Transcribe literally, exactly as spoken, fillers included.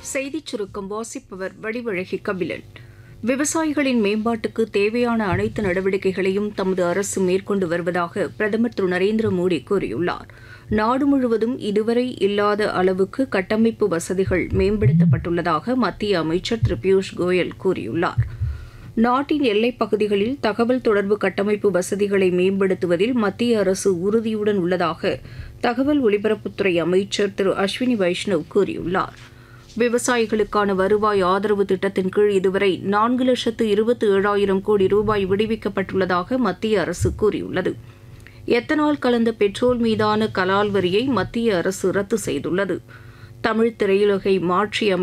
செய்திச் சுருக்கம் வாசிப்பவர் வடிவழகி கபிலன். விவசாயிகளின் மேம்பாட்டுக்கு தேவையான அனைத்து நடவடிக்கைகளையும் தமது அரசு மேற்கொண்டு வருவதாக பிரதமர் திரு நரேந்திர மோடி கூறியுள்ளார். நாடு முழுவதும் இதுவரை இல்லாத அளவுக்கு கட்டமைப்பு வசதிகள் மேம்படுத்தப்பட்டுள்ளதாக மத்திய அமைச்சர் திரு பியூஷ் கோயல் கூறியுள்ளார். நாட்டின் எல்லைப் பகுதிகளில் தகவல் தொடர்பு கட்டமைப்பு வசதிகளை மேம்படுத்துவதில் மத்திய அரசு உறுதியுடன் உள்ளதாக தகவல் ஒலிபரப்புத்துறை அமைச்சர் திரு அஸ்வினி வைஷ்ணவ் கூறியுள்ளார். விவசாயிகளுக்கான வருவாய் ஆதரவு திட்டத்தின் கீழ் இதுவரை நான்கு லட்சத்து இருபத்தி ஏழாயிரம் கோடி ரூபாய் விடுவிக்கப்பட்டுள்ளதாக மத்திய அரசு கூறியுள்ளது. எத்தனால் கலந்த பெட்ரோல் மீதான கலால் வரியை மத்திய அரசு ரத்து செய்துள்ளது. தமிழ் திரையுலகை மாற்றி